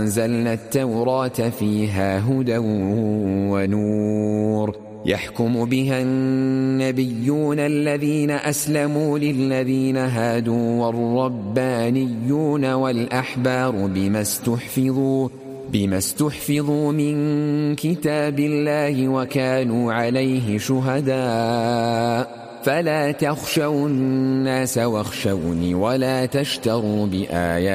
أنزلنا التوراة فيها هدى ونور يحكم بها النبيون الذين أسلموا للذين هادوا والربانيون والأحبار بما استحفظوا من كتاب الله وكانوا عليه شهداء فلا تخشوا الناس واخشوني ولا تشتروا بآياتي